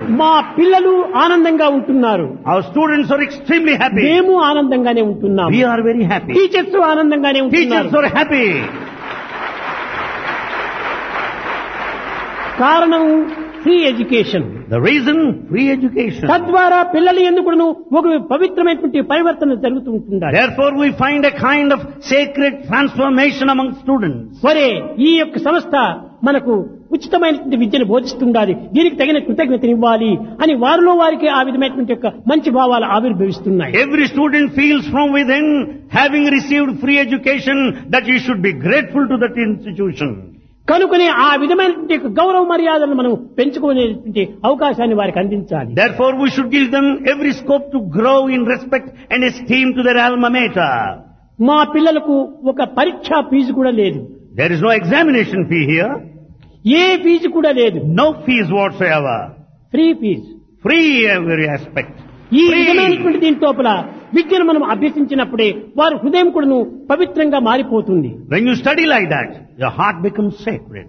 మా పిల్లలు ఆనందంగా ఉంటున్నారు, Our students are extremely happy. మేము ఆనందంగానే ఉంటున్నాం, We are very happy. Teachers ఆనందంగానే ఉంటున్నారు. Teachers are happy. కారణం free education. The reason, free education. తద్వారా పిల్లలు ఎందుకును ఒక పవిత్రమైనటువంటి పరివర్తన జరుగుతూ ఉంటుండాలి. Therefore we find a kind of sacred transformation among students. సరే, ఈ యొక్క సంస్థ మనకు ఉచితమైనటువంటి విద్యను బోధిస్తుండాలి, దీనికి తగిన కృతజ్ఞతనివ్వాలి అని వారిలో వారికి ఆ విధమైనటువంటి యొక్క మంచి భావాలు ఆవిర్భవిస్తున్నాయి. Every student feels from within, having received free education, that he should be grateful to that institution. కనుకనే ఆ విధమైనటువంటి యొక్క గౌరవ మర్యాదలను మనం పెంచుకునేటువంటి అవకాశాన్ని వారికి అందించాలి. Therefore we should give them every scope to grow in respect and esteem to their alma mater. మా పిల్లలకు ఒక పరీక్షా ఫీజు కూడా లేదు, There is no examination fee here, A fee కూడా లేదు, no fees whatsoever. Free fee. Free every aspect. ఈ Free. విధమైనటువంటి దీని లోపల విద్యను మనం అభ్యసించినప్పుడే వారి హృదయం కూడాను పవిత్రంగా మారిపోతుంది. When you study like that, your heart becomes sacred.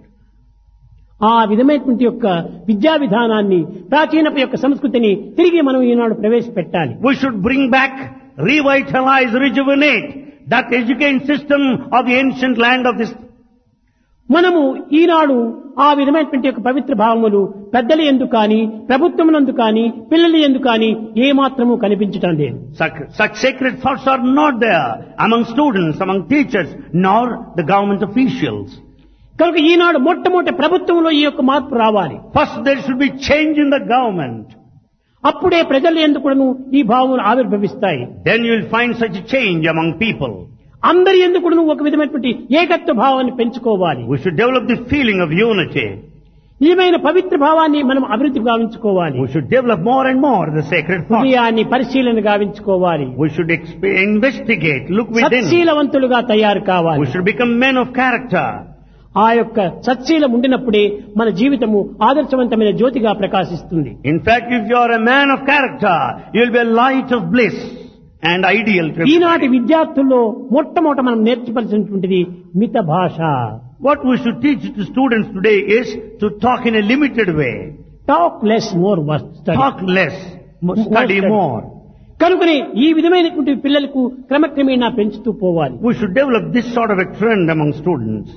ఆ విధమైనటువంటి యొక్క విద్యా విధానాన్ని, ప్రాచీన యొక్క సంస్కృతిని తిరిగి మనం ఈనాడు ప్రవేశపెట్టాలి. We should bring back, revitalize, rejuvenate that education system of the ancient land of this. మనము ఈనాడు ఆ విధమైనటువంటి యొక్క పవిత్ర భావములు పెద్దల యందు కానీ, ప్రభుత్వమునందు కానీ, పిల్లల యందు కానీ ఏమాత్రము కనిపించటం లేదు. Such sacred thoughts are not there among students, among teachers, nor the government officials. కనుక ఈనాడు మొట్టమొదటి ప్రభుత్వంలో ఈ యొక్క మార్పు రావాలి. First there should be change in the government. అప్పుడే ప్రజల యందు కూడాను ఈ భావములు ఆవిర్భవిస్తాయి. Then you will find such a change among people. అందరి యందు కూడాను ఒక విధమైనటువంటి ఏకత్వ భావాన్ని పెంచుకోవాలి. We should develop the feeling of unity. నిజమైన పవిత్ర భావాన్ని మనం అభివృద్ధి గావించుకోవాలి. We should develop more and more the sacred thought. హృదయాన్ని పరిశీలన గావించుకోవాలి. We should investigate, look within. సత్శీలవంతులుగా తయారు కావాలి. We should become men of character. ఆ యొక్క సత్శీలం ఉండినప్పుడే మన జీవితము ఆదర్శవంతమైన జ్యోతిగా ప్రకాశిస్తుంది. In fact, if you are a man of character, you will be a light of bliss and ideal. ఈనాటి విద్యార్థుల్లో మొట్టమొదట మనం నేర్చుకోవాల్సినటువంటిది మిత భాష. What we should teach to students today is to talk in a limited way. Talk less more work. Talk less, study more. కనుకనే ఈ విధమైనటువంటి పిల్లలకు క్రమక్రమేణా పెంచుతూ పోవాలి. We should develop this sort of a trend among students.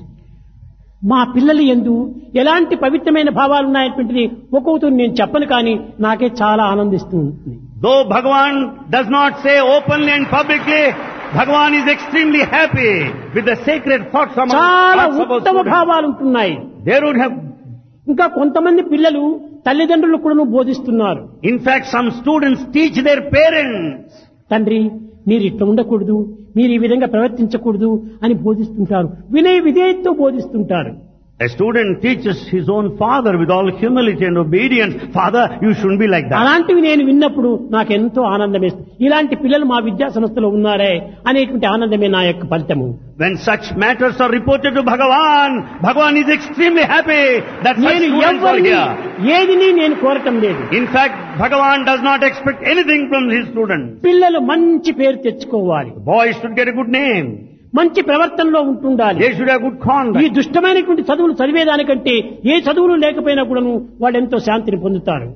మా పిల్లలు యందు ఎలాంటి పవిత్రమైన భావాలు ఉన్నాయటువంటిది ఒక్కొక్కరు నేను చెప్పను, కానీ నాకే చాలా ఆనందిస్తూ ఉంటుంది. Though Bhagavan does not say openly and publicly, Bhagavan is extremely happy with the sacred thoughts among చాలా us about ఉత్తమ students. భావాలు ఉంటున్నాయి. There would have, ఇంకా కొంతమంది పిల్లలు తల్లిదండ్రులు కూడా బోధిస్తున్నారు. in fact, some students teach their parents. తండ్రి, మీరు ఇట్లా ఉండకూడదు, మీరు ఈ విధంగా ప్రవర్తించకూడదు అని బోధిస్తుంటారు. వినయ విధేయతతో బోధిస్తుంటారు. A student teaches his own father with all humility and obedience, Father, you shouldn't be like that. అలాంటివి నేను విన్నప్పుడు నాకు ఎంతో ఆనందం వేస్తుంది. ఇలాంటి పిల్లలు మా విద్యా సంస్థలో ఉన్నారే అనేటువంటి ఆనందమే నా యొక్క ఫలితము. When such matters are reported to Bhagavan, Bhagavan is extremely happy that such నేను students are ఎవరిని here. ఏదిని నేను కోరటం లేదు. In fact, Bhagavan does not expect anything from his students. పిల్లలు మంచి పేరు తెచ్చుకోవాలి, Boys should get a good name. మంచి ప్రవర్తనలో ఉంటుండాలి. They should have good ఈ conduct. దుష్టమైనటువంటి చదువులు చదివేదానికంటే ఏ చదువులు లేకపోయినా కూడాను వాళ్ళు ఎంతో శాంతిని పొందుతారు.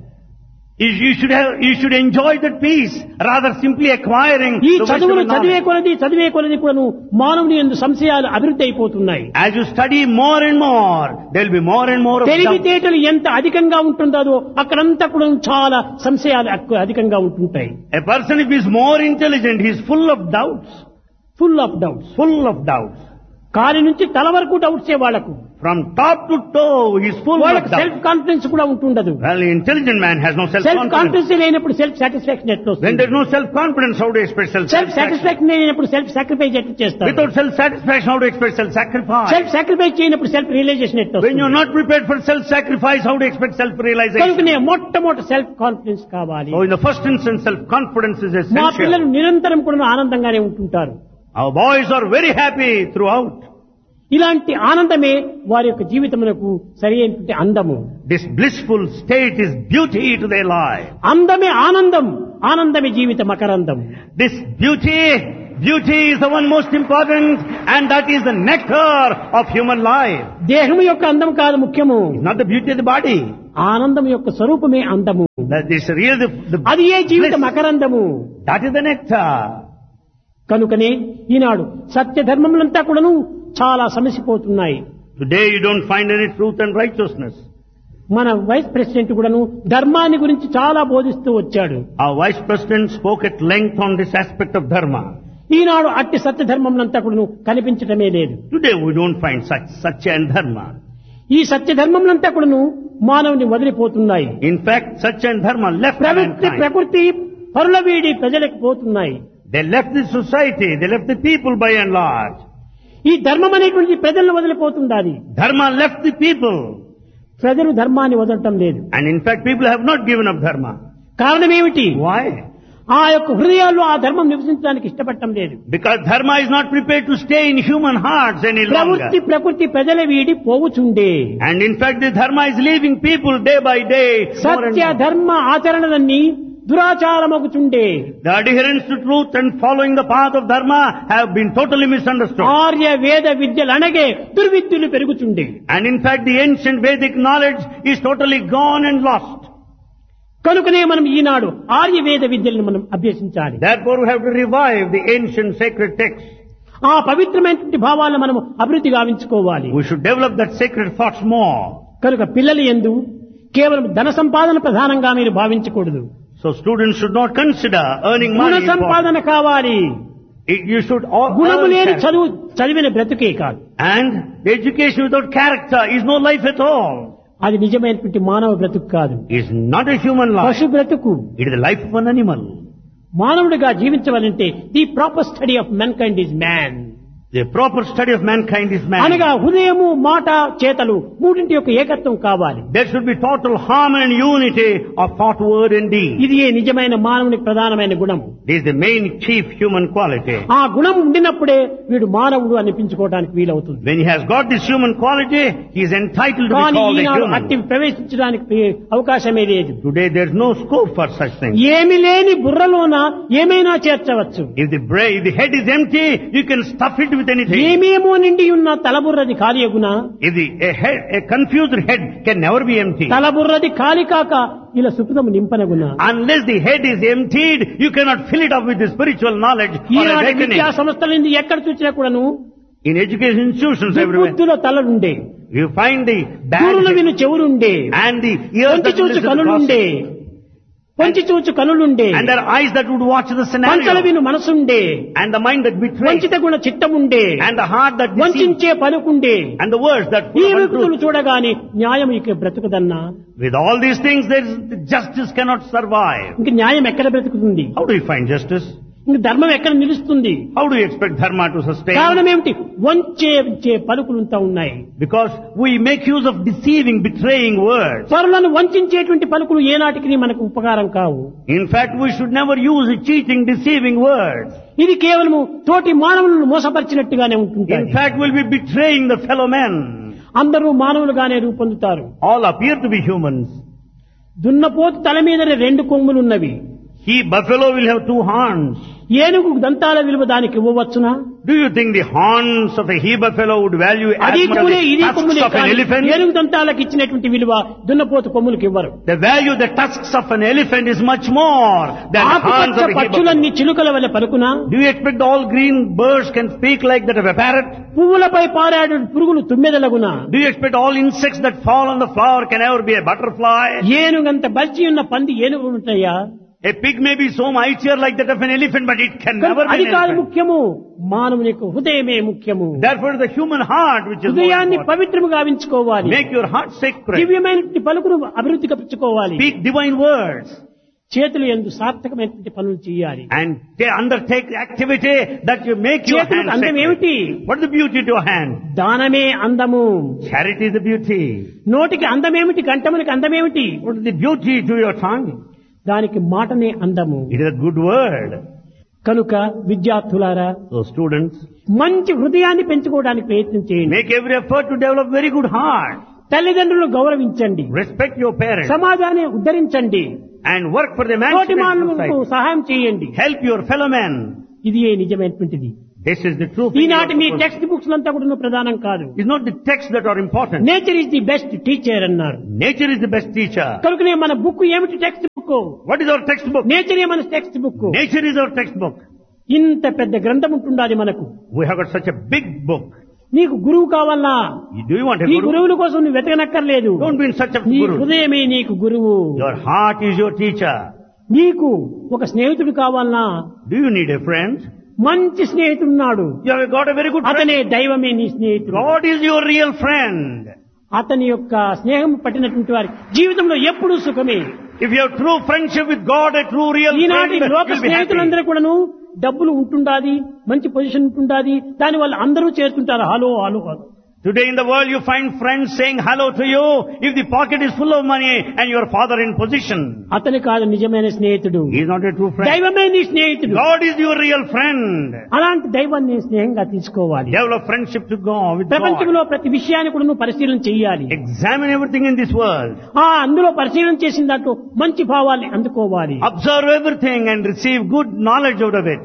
You should enjoy that peace rather simply acquiring ఈ the wisdom చదువులు and knowledge. చదివే కొలది కూడాను మానవుని యందు సంశయాలు అభివృద్ధి అయిపోతున్నాయి. As you study more and more, there will be more and more of doubt. తెలివితేటలు ఎంత అధికంగా ఉంటుందో అక్కడంతా కూడా చాలా సంశయాలు అధికంగా ఉంటుంటాయి. A person if he is more intelligent, he is full of doubts. Full of doubts. Full of doubts. కాలి నుంచి తల వరకు డౌట్సే వాళ్లకు. From top to toe, he is full of వాళ్ళకి doubts. సెల్ఫ్ కాన్ఫిడెన్స్ కూడా ఉంటుండదు. Well, the intelligent man has no self self-confidence. Confidence లేనప్పుడు self satisfaction ఎట్లా When వస్తుంది? there is no self-confidence, how do you expect self self-satisfaction? Satisfaction లేనప్పుడు self sacrifice ఎట్లా చేస్తారు? Without self-satisfaction, how do you expect self-sacrifice? Self sacrifice చేయనప్పుడు self realisation ఎట్లా When you are వస్తుంది? not prepared for self-sacrifice, how do you expect self-realization? కనుకనే మొట్టమొదటి self confidence కావాలి. So in the first instance, self-confidence is మా పిల్లలు essential. నిరంతరం కూడా ఆనందంగానే ఉంటుంటారు. Our boys are very happy throughout. ఇలాంటి ఆనందమే వారి యొక్క జీవితమునకు సరి అయినటువంటి అందము. This blissful state is beauty to their life. అందమే ఆనందం, ఆనందమే జీవిత మకరందం. This beauty Beauty is the one most important, and that is the nectar of human life. దేహం యొక్క అందం కాదు ముఖ్యము, It's not the beauty of the body. ఆనందం యొక్క స్వరూపమే అందము. That is really the అది ఏ జీవిత bliss. మకరందము. That is the nectar. కనుకనే ఈనాడు సత్య ధర్మములంతా కూడాను చాలా సమసిపోతున్నాయి. Today you don't find any truth and righteousness. మన వైస్ ప్రెసిడెంట్ కూడాను ధర్మాన్ని గురించి చాలా బోధిస్తూ వచ్చాడు. Our vice president spoke at length on this aspect of dharma. ఈనాడు అట్టి సత్య ధర్మములంతా కూడాను కనిపించటమే లేదు. Today we don't find such satya and dharma. ఈ సత్య ధర్మములంతా కూడాను మానవుని వదిలిపోతున్నాయి. In fact, satya and dharma left mankind. ప్రకృతి పరుల వీడి ప్రజలకు పోతున్నాయి. They left the society, they left the people by and large. ఈ ధర్మం అనేటువంటి ప్రజలను వదిలిపోతుంది. Dharma left the people. ప్రజలు ధర్మాన్ని వదలటం లేదు. And in fact, people have not given up dharma. కారణం ఏమిటి? Why? ఆ యొక్క హృదయాల్లో ఆ ధర్మం నివసించడానికి ఇష్టపడటం లేదు. Because dharma is not prepared to stay in human hearts any longer. ప్రకృతి ప్రజల వీడి పోవుచుండే. And in fact, the dharma is leaving people day by day. సత్య ధర్మ ఆచరణలన్నీ దురాచారమగుచుండే. The adherence to truth and following the path of dharma have been totally misunderstood. Arya వేద విద్యలు అనగే దుర్విద్యలు పెరుగుచుండే. And in fact, the ancient Vedic knowledge is totally gone and lost. కనుకనే మనం ఈనాడు ఆర్య వేద విద్యలను మనం అభ్యసించాలి. Therefore, we have to revive the ancient sacred texts. ఆ పవిత్రమైనటువంటి భావాలను మనం అభివృద్ధి గావించుకోవాలి. We should develop that sacred thoughts more. కనుక పిల్లలు యందు కేవలం ధన సంపాదన ప్రధానంగా మీరు భావించకూడదు. So students should not consider earning Guna money. సంపాదన కావాలి. You should all గుణము earn లేని character. చదివిన బ్రతుకే కాదు. And the education without character is no life at all. అది నిజమైనటువంటి మానవ బ్రతుకు కాదు. It is not a human life. పశు బ్రతుకు. It is the life of an animal. మానవుడిగా జీవించవాలంటే the proper study of mankind is man. The proper study of mankind is man. అనగా హృదయము మాట చేతలు మూడింటి యొక్క ఏకత్వం కావాలి. There should be total harmony and unity of thought, word and deed. ఇది ఏ నిజమైన మానవునికి ప్రధానమైన గుణం. This is the main chief human quality. ఆ గుణం ఉండినప్పుడే వీడు మానవుడు అనిపించుకోవడానికి వీలవుతుంది. When he has got this human quality, he is entitled to be కానీ called a ఈనాడు human. అట్టి ప్రవేశించడానికి అవకాశమే లేదు. Today there is no scope for such things. ఏమి లేని బుర్రలోన ఏమైనా చేర్చవచ్చు. If the head is empty, you can stuff it with anything. ఏమేమో నిండి ఉన్న తలబుర్రది ఖాళీ అగునా. A confused head can never be empty. తలబుర్రది ఖాళీ కాక ఇలా సుఖము నింపనగునా. Unless the head is emptied, you cannot fill it up with the spiritual knowledge or ఈనాటి awakening. విద్యా సంస్థల నుండి ఎక్కడ చూసినా కూడాను In education institutions everywhere, బుద్ధుల తలలుండే, you find the bad దూరులు head విను చెవులుండే, and the ears పొంచి that చూచు listen to కనులుండే, gossip. పొంచి చూచు కనులుండే, And there are eyes that would watch the పంచల scenario. విను మనసుండే, And the mind that betrays. వంచిత Guna చిత్తముండే, And the heart that deceives. వంచే పలుకుండే. And the words that ఈ full of వ్యక్తులు untruth. చూడగానే న్యాయం ఇక బ్రతుకుదన్నా. With all these things, the justice cannot survive. ఇంక న్యాయం ఎక్కడ బ్రతుకుతుంది? How do you find justice? ఇంక ధర్మం ఎక్కడ నిలుస్తుంది? How do you expect dharma to sustain? కారణం ఏమిటి? వంచే పలుకులుంతా ఉన్నాయి. Because we make use of deceiving, betraying words. పరులను వంచేటువంటి పలుకులు ఏనాటికి మనకు ఉపకారం కావు. In fact, we should never use cheating, deceiving words. ఇది కేవలము తోటి మానవులను మోసపరిచినట్టుగానే ఉంటుంది. In fact, we'll be betraying the fellow men. అందరూ మానవులుగానే రూపొందుతారు. All appear to be humans. దున్నపోతు తల మీదనే రెండు కొమ్ములున్నవి. He, buffalo, will have 2 horns. ఏనుగు దంతాల విలువ దానికి ఇవ్వవచ్చునా? Do you think the horns of a he buffalo would value as అది much as కొమ్ములే, ఇది the tusks కొమ్ములే. of an elephant? ఏనుగు దంతాలకు ఇచ్చినటువంటి విలువ దున్నపోతు కొమ్ములకు ఇవ్వరు. The value of the tusks of an elephant is much more than the horns ఆకుపచ్చ of a he buffalo. పక్షులన్నీ చిలుకల వల్ల పలుకునా? Do you expect all green birds can speak like that of a parrot? పువ్వులపై పారాడు పురుగులు తుమ్మెదలగునా? Do you expect all insects that fall on the flower can ever be a butterfly? ఏనుగంత బల్చి ఉన్న పంది ఏనుగు ఉంటాయా? A pig may be so mightier like that of an elephant, but it can never be అది an కాదు elephant. ముఖ్యము. మానవుని యొక్క హృదయమే ముఖ్యము. Therefore, the human heart, which is more హృదయాన్ని important. పవిత్రముగా గావించుకోవాలి. Make your heart sacred. దివ్యమైనటువంటి పలుకును అభివృద్ధి కప్పించుకోవాలి. Speak divine words. చేతులు యందు సార్థకమైనటువంటి పనులు చేయాలి. And undertake activity that you make your చేతులకు hand అందం sacred. ఏమిటి? What is the beauty to your hand? దానమే అందము. Charity is the beauty. నోటికి అందమేమిటి? కంఠమునికి అందమేమిటి? What is the beauty to your tongue? దానికి మాటనే అందము. It is a good word. కనుక విద్యార్థులారా, So students, మంచి హృదయాన్ని పెంచుకోవడానికి ప్రయత్నం చేయండి. make every effort to develop very good heart. తల్లిదండ్రులను గౌరవించండి. Respect your parents. సమాజాన్ని ఉద్ధరించండి. And work for the తోటి emancipation of మానవులకు society. సహాయం చేయండి. Help your fellow men. ఇది ఏ నిజమైనటువంటిది. This is the true ఈనాటి మీ thing. టెక్స్ట్ బుక్స్ అంతా కూడా ప్రధానం కాదు. It's not the texts that are important. Nature is the best teacher అన్నారు. Nature is the best teacher. కనుకనే మన బుక్ ఏమిటి? Text book. What is our textbook? Nature మన text book. Nature is our textbook. ఇంత పెద్ద గ్రంథం ఉంటుండాలి మనకు. We have got such a big book. నీకు గురువు కావాలా? Do you want a ఈ guru? గురువుల కోసం నువ్వు వెతకనక్కర్లేదు. Don't be in search of నీ guru. హృదయమే నీకు గురువు. Your heart is your teacher. నీకు ఒక స్నేహితుడు కావాలనా? Do you need a friend? మంచి స్నేహితుడున్నాడు. You have got a very good friend. అతనే దైవమే నీ స్నేహితుడు. God is your real friend. అతని యొక్క స్నేహం పట్టినటువంటి వారి జీవితంలో ఎప్పుడూ సుఖమే. If you have true friendship with God, a true real ఈనాటి friend, లోక you'll be happy. స్నేహితులందరూ కూడాను డబ్బులు ఉంటుండాది, మంచి పొజిషన్ ఉంటుండాది, దానివల్ల అందరూ చేరుతుంటారు hello hello hello. Today in the world you find friends saying hello to you if the pocket is full of money and your father in position. అతని కాదు నిజమైన స్నేహితుడు. He is not a true friend. దైవమే నీ స్నేహితుడు. God is your real friend. అలాంటి దైవాన్ని స్నేహంగా తీసుకోవాలి. Develop friendship to God with God. ప్రపంచంలో ప్రతి విషయాన్ని కూడా నువ్వు పరిశీలన చేయాలి. Examine everything in this world. అందులో పరిశీలన చేసిన దాంట్లో మంచి భావాల్ని అందుకోవాలి. Observe everything and receive good knowledge out of it.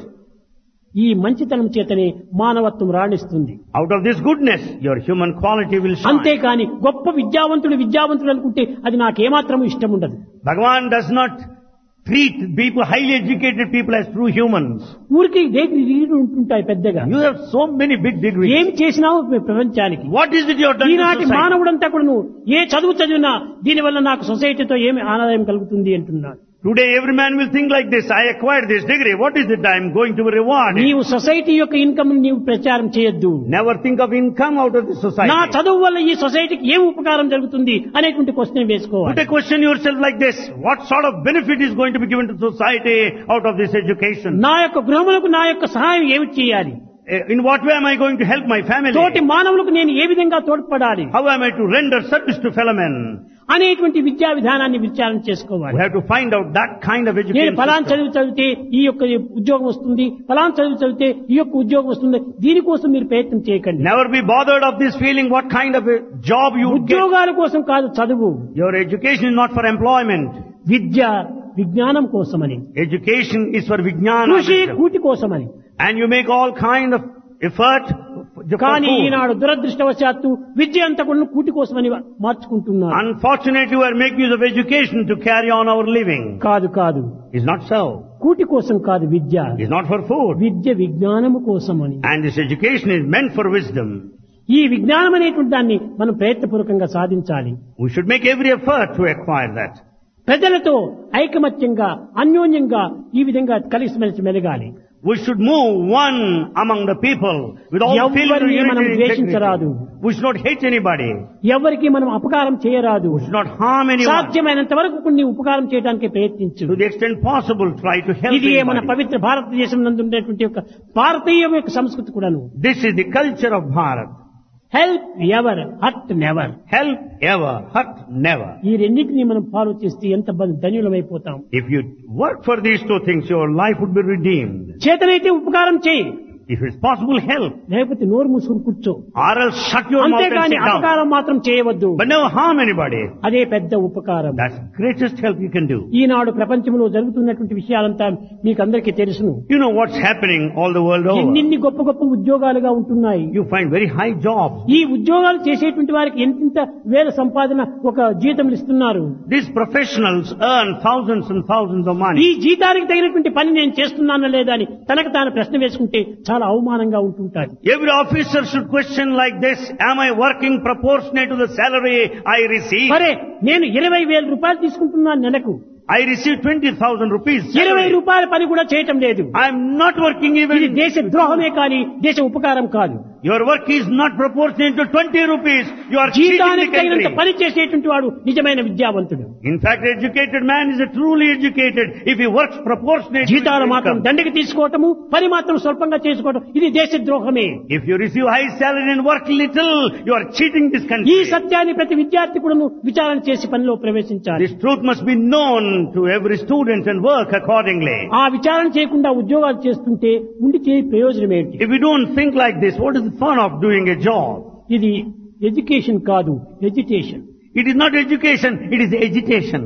ఈ మంచితనం చేతనే మానవత్వం రాణిస్తుంది. Out of this goodness, your human quality will shine. అంతేకాని గొప్ప విద్యావంతుడు అనుకుంటే అది నాకేమాత్రం ఇష్టం ఉండదు. Bhagavan does not treat people, highly educated people as true humans. ఊరికి డిగ్రీలు ఉంటుంటాయి పెద్దగా. You have so many big degrees. ఏం చేసినావు ప్రపంచానికి? What is it you have done to ఈనాటి society? మానవుడంతా కూడా నువ్వు ఏ చదువు చదివినా దీనివల్ల నాకు సొసైటీతో ఏమి ఆదాయం కలుగుతుంది అంటున్నాడు. Today every man will think like this. I acquired this degree. What is it I am going to be rewarded? నీవు సొసైటీ యొక్క ఇన్కమ్ నీవు ప్రచారం చేయొద్దు. Never think of income out of the society. నా చదువు వల్ల ఈ సొసైటీకి ఏం ఉపకారం జరుగుతుంది అనేటువంటి క్వశ్చన్ వేసుకోవాలి. Put a question yourself like this. What sort of benefit is going to be given to society out of this education? నా యొక్క గృహములకు నా యొక్క సహాయం ఏమి చేయాలి? In what way am I going to help my family? తోటి మానవులకు నేను ఏ విధంగా తోడ్పడాలి? How am I to render service to fellow men? అనేటువంటి విద్యా విధానాన్ని విచారణ చేసుకోవాలి. We have to find out that kind of నేను education. ఫలాన్ చదువు చదివితే ఈ యొక్క ఉద్యోగం వస్తుంది, ఫలాన్ చదువు చదివితే ఈ యొక్క ఉద్యోగం వస్తుంది, దీనికోసం మీరు ప్రయత్నం చేయకండి. Never be bothered of this feeling what kind of a job you would get. ఉద్యోగాల కోసం కాదు చదువు. Your education is not for employment. విద్య విజ్ఞానం కోసమని, Education is for vijnana. కృషి wisdom. కూటి కోసమని. And you make all kind of effort for కానీ food. ఈనాడు దురదృష్టవశాత్తు విద్య అంతా కూడా కూటి కోసమని మార్చుకుంటున్నారు. Unfortunately, we are making use of education to carry on our living. కాదు కాదు, It's not so. కూటి కోసం కాదు విద్య. It's not for food. విద్య విజ్ఞానము కోసమని. And this education is meant for wisdom. ఈ విజ్ఞానం అనేటువంటి దాన్ని మనం ప్రయత్నపూర్వకంగా సాధించాలి. We should make every effort to acquire that. ప్రజలతో ఐకమత్యంగా అన్యోన్యంగా ఈ విధంగా కలిసిమెలిసి మెలగాలి. We should move one among the people with all feeling of ఎవరిని మనం unity and ద్వేషించరాదు. integrity. We should not hate anybody. ఎవరికి మనం అపకారం చేయరాదు. We should not harm anyone. సాధ్యమైనంత వరకు కొన్ని ఉపకారం చేయడానికి ప్రయత్నించు. To the extent possible, try to help ఇది మన anybody. పవిత్ర భారతదేశం నందు ఉండేటువంటి యొక్క భారతీయ యొక్క సంస్కృతి కూడాను. This is the culture of Bharat. Help ever, hurt never. Help ever, hurt never. ఈ రెండింటినీ మనం ఫాలో చేస్తే ఎంత ధన్యులమైపోతాం. If you work for these two things, your life would be redeemed. చేతనైతే ఉపకారం చేయి, If it's possible, help. లేకపోతే నోరు మూసుకుని కూర్చో. Or else shut your mouth and అంతేగాని sit down. అపకారం మాత్రం చేయవద్దు. But never harm anybody. అదే పెద్ద ఉపకారం. That's greatest help you can do. ఈనాడు ప్రపంచంలో జరుగుతున్నటువంటి విషయాలంతా మీకు అందరికీ తెలుసును. You know what's happening all the world over. ఎన్ని గొప్ప గొప్ప ఉద్యోగాలుగా ఉంటున్నాయి. You find very high jobs. ఈ ఉద్యోగాలు చేసేటువంటి వారికి ఎంత వేల సంపాదన ఒక జీతం ఇస్తున్నారు. These professionals earn thousands and thousands of ఈ money. జీతానికి తగినటువంటి పని నేను చేస్తున్నానా లేదా అని తనకు తాను ప్రశ్న వేసుకుంటే చాలా అవమానంగా ఉంటుంటారు. Every officer should question like this, am I working proportionate to the salary I receive? సరే, నేను 20,000 రూపాయలు తీసుకుంటున్నాను నెలకు. I receive 20,000 rupees. 20 రూపాయల పని కూడా చేయటం లేదు. I am not working ఇది even. దేశ ద్రోహమే కానీ దేశ ఉపకారం కాదు. Your work is not proportionate to 20 rupees. You are cheating the జీతానికి తగినంత country. పని చేసేటువంటి వాడు నిజమైన విద్యావంతుడు. In fact, educated man is a truly educated if he works proportionate to his జీతాలు మాత్రం income. దండకి తీసుకోవటము, పని మాత్రం స్వల్పంగా చేసుకోవటం, ఇది దేశ ద్రోహమే. If you receive high salary and work little, you are cheating this ఈ country. సత్యాన్ని ప్రతి విద్యార్థి కూడా విచారణ చేసి పనిలో ప్రవేశించాలి. This truth must be known to every student and work accordingly. ఆ విచారణ చేయకుండా ఉద్యోగాలు చేస్తుంటే ఉండి చేయ ప్రయోజనం ఏంటి? If we don't think like this, what is the fun of doing a job? ఇది ఎడ్యుకేషన్ కాదు, ఎడ్యుటేషన్. It is not education, it is agitation.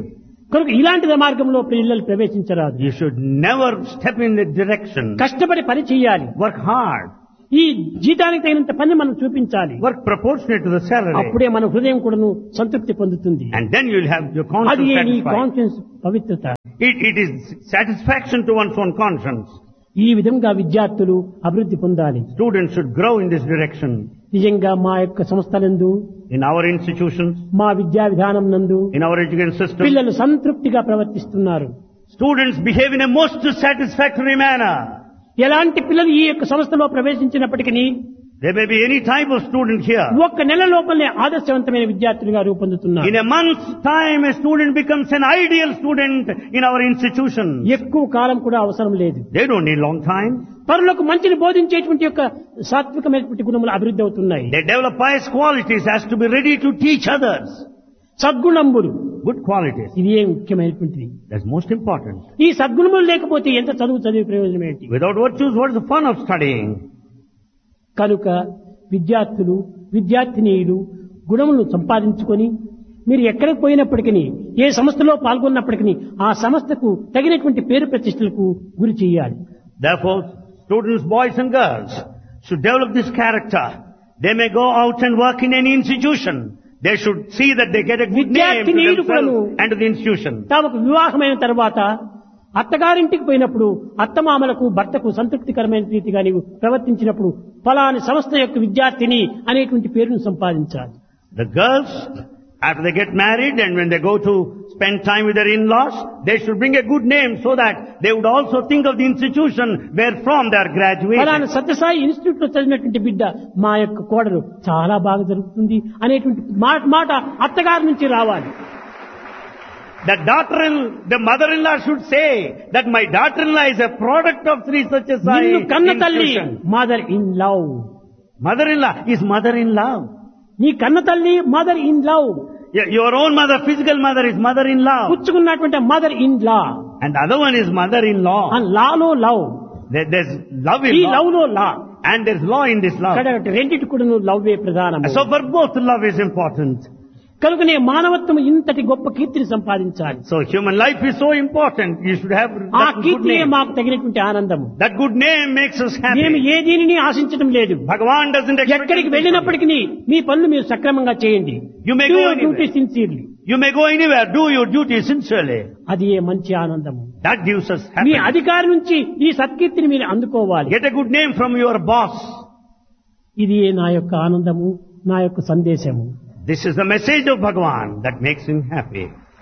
కనుక ఇలాంటి మార్గంలో పిల్లలు ప్రవేశించరాదు. You should never step in that direction. కష్టపడి పని చేయాలి. Work hard. ఈ జీతానికి తగినంత పని మనం చూపించాలి. Work proportionate to the salary. అప్పుడే మన హృదయం కూడాను సంతృప్తి పొందుతుంది. And then you'll have your అది conscience నీ satisfied. కాన్షియన్స్ పవిత్రత. It is satisfaction to one's own conscience. ఈ విధంగా విద్యార్థులు అభివృద్ధి పొందాలి. Students should grow in this direction. నిజంగా మా యొక్క సంస్థలందు, In our institutions, మా విద్యా విధానం నందు in our education system, పిల్లలు సంతృప్తిగా ప్రవర్తిస్తున్నారు. students behave in a most satisfactory manner. ఎలాంటి పిల్లలు ఈ యొక్క సంస్థలో ప్రవేశించినప్పటికీ There may be any type of student here. ఒక్క నెల లోపలనే ఆదర్శవంతమైన విద్యార్థులుగా రూపొందుతున్నారు. In a month's time, a student becomes an ideal student in our institution. ఎక్కువ కాలం కూడా అవసరం లేదు. They don't need long time. పరులకు మంచిని బోధించేటువంటి యొక్క సాత్వికమైనటువంటి గుణములు అభివృద్ధి అవుతున్నాయి. They develop pious qualities as to be ready to teach others. సద్గుణంబులు, Good qualities. ఇది ఏ ముఖ్యమైనటువంటిది. That's most important. ఈ సద్గుణములు లేకపోతే ఎంత చదివి ప్రయోజనం ఏంటి? Without virtues, what is the fun of studying? కనుక విద్యార్థులు, విద్యార్థినీయులు గుణములను సంపాదించుకొని మీరు ఎక్కడికి పోయినప్పటికీ, ఏ సంస్థలో పాల్గొన్నప్పటికీ ఆ సంస్థకు తగినటువంటి పేరు ప్రతిష్టలకు గురి చేయాలి. Therefore, students, boys and girls, should develop this character. They may go out and work in any institution. They should see that they get a good name to themselves and to the institution. తమకు వివాహమైన తర్వాత అత్తగారింటికి పోయినప్పుడు అత్తమామలకు భర్తకు సంతృప్తికరమైన రీతిగా నీవు ప్రవర్తించినప్పుడు ఫలాని సంస్థ యొక్క విద్యార్థిని అనేటువంటి పేరును సంపాదించాలి. The girls, after they get married and when they go to spend time with their in-laws, they should bring a good name so that they would also think of the institution where from they are graduated. ఫలాని Sathya Sai institute లో చదివినటువంటి బిడ్డ మా యొక్క కోడలు చాలా బాగా జరుగుతుంది అనేటువంటి మాట అత్తగారి నుంచి రావాలి. The mother-in-law should say that my daughter-in-law is a product of Sri Satya Sai నిన్ను కన్న తల్లి institution. Mother in love. Mother-in-law is mother-in-law. నీ కన్న తల్లి mother in love. Your own mother, physical mother, is mother-in-law. పుచ్చుకున్నటువంటి mother in law. And the other one is mother-in-law. Lalo love. There's love in ఈ law. Love లో లా. And there's law in this love. రెండింటి కూడా లవ్వే ప్రధానం. So for both, love is important. కనుకనే మానవత్వం ఇంతటి గొప్ప కీర్తిని సంపాదించాలి. So human life is so important. You should have ఆ that good కీర్తియే name. మాకు తగినటువంటి ఆనందము. That good name makes us మేము happy. ఏ దీనిని ఆశించడం లేదు. Bhagavan doesn't expect ఎక్కడికి anything from వెళ్ళినప్పటికీ మీ పనులు మీరు సక్రమంగా చేయండి. You may Do go your anywhere. duty sincerely. You may go anywhere. Do your duty sincerely. అది ఏ మంచి ఆనందము. That gives us me happiness. అధికారి నుంచి ఈ సత్కీర్తిని మీరు అందుకోవాలి. Get a good name from your boss. ఇది నా యొక్క ఆనందము, నా యొక్క సందేశము. This is the message of Bhagavan that makes him happy.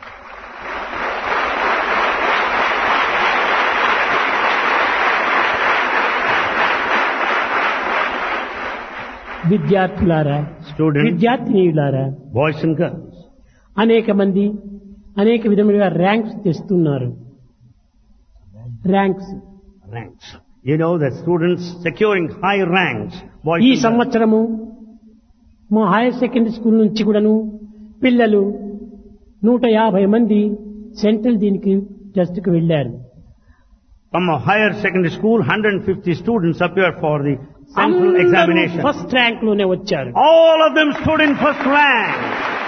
విద్యార్థులారా, Students, విద్యార్థినీయులారా, boys and girls, అనేక మంది అనేక విధములుగా ర్యాంక్స్ తెస్తున్నారు. Ranks ranks. You know that students securing high ranks. Boys ఈ and girls. సంవత్సరము మా హైయర్ సెకండరీ స్కూల్ నుంచి కూడాను పిల్లలు 150 మంది సెంట్రల్ దీనికి టెస్ట్ కు వెళ్లారు. From a higher secondary school, 150 students appeared for the central examination. First rank లోనే వచ్చారు. All of them stood in first rank.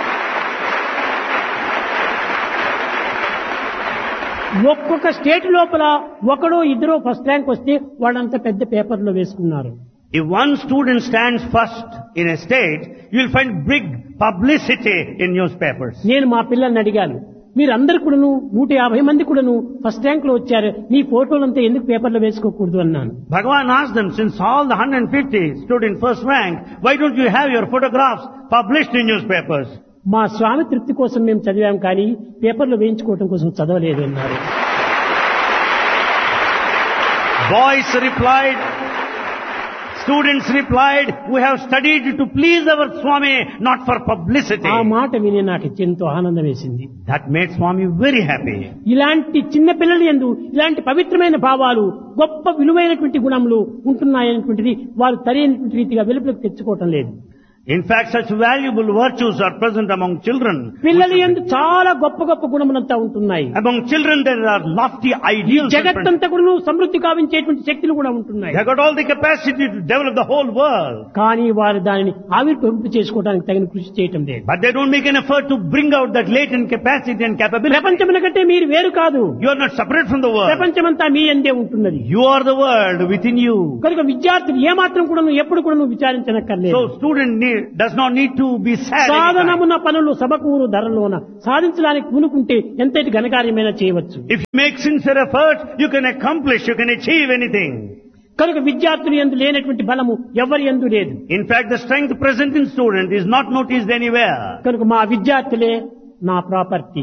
ఒక్కొక్క స్టేట్ లోపల ఒకడో ఇద్దరో ఫస్ట్ ర్యాంక్ వస్తే వాళ్ళంతా పెద్ద పేపర్లో వేసుకున్నారు. If one student stands first in a state, you will find big publicity in newspapers. నేను మా పిల్లల్ని అడిగాను, మీరందరూ కూడాను 150 మంది కూడాను ఫస్ట్ ర్యాంక్ లో వచ్చారు, మీ ఫోటోలంతా ఎందుకు పేపర్లో వేసుకోకూడదు అన్నాను. Bhagavan asked them, since all the 150 stood in first rank, why don't you have your photographs published in newspapers? మా స్వామి తృప్తి కోసం మేము చదివాం కానీ పేపర్లో వేయించుకోవడం కోసం చదవలేదు అన్నారు. Boys replied, students replied, we have studied to please our Swami, not for publicity. ఆ మాట విని నాకు ఎంతో ఆనందం వేసింది. That made Swami very happy. ఇలాంటి చిన్న పిల్లల యందు ఇలాంటి పవిత్రమైన భావాలు, గొప్ప విలువైనటువంటి గుణములు ఉంటున్నాయనేటువంటిది వారు సరైనటువంటి రీతిగా వెలుపులకు తెచ్చుకోవటం లేదు. In fact, such valuable virtues are present among children. పిల్లల యందు చాలా గొప్ప గొప్ప గుణములంతా ఉంటున్నాయి. Among children there are lofty ideals. జగత్తంతా కూడా సమృద్ధి కావించేటువంటి శక్తులు కూడా ఉంటున్నాయి. They have got all the capacity to develop the whole world. కానీ వారు దానిని ఆవిర్భవింపు చేసుకోవడానికి తగిన కృషి చేయటం లేదు. But they don't make an effort to bring out that latent capacity and capability. ప్రపంచముల కంటే మీరు వేరు కాదు. You are not separate from the world. ప్రపంచమంతా మీ యందే ఉంటున్నది. You are the world within you. కనుక విద్యార్థులు ఏమాత్రం కూడా ఎప్పుడు కూడా విచారించనక్కర్లేదు. So student does not need to be sad. సాధనమున పనులు సబకూరు ధరలోన సాధించడానికి పూనుకుంటే ఎంతటి ఘనకార్యమైనా చేయవచ్చు. If you make sincere effort, you can accomplish, you can achieve anything. కనుక విద్యార్థులు యందు లేనటువంటి బలము ఎవరి యందు లేదు. In fact, the strength present in student is not noticed anywhere. కనుక మా విద్యార్థులే నా ప్రాపర్టీ.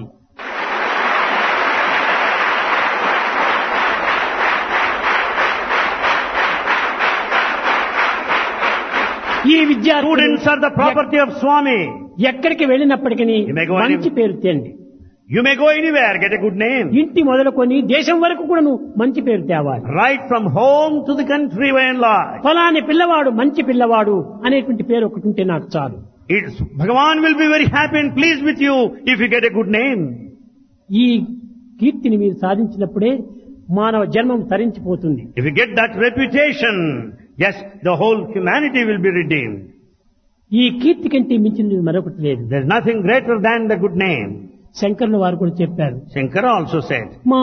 ఈ విద్యార్థులు Students are the property of Swami. ఎక్కడికి వెళ్ళినప్పటికీ మంచి పేరు తేండి. You may go anywhere, get a good name. ఇంటి మొదలుకొని దేశం వరకు కూడా మంచి పేరు తేవాలి. Right from home to the country by and large. ఫలాని పిల్లవాడు మంచి పిల్లవాడు అనేటువంటి పేరు ఒకటి ఉంటే నాకు చాలు. Bhagavan will be very happy and pleased with you if you get a good name. ఈ కీర్తిని మీరు సాధించినప్పుడే మానవ జన్మం తరించిపోతుంది. If you get that reputation, yes, the whole humanity will be redeemed. ఈ కీర్తి కంటే మించినది మరొకటి లేదు. There is nothing greater than the good name. శంకరుల వారు కూడా చెప్పారు. Shankara also said,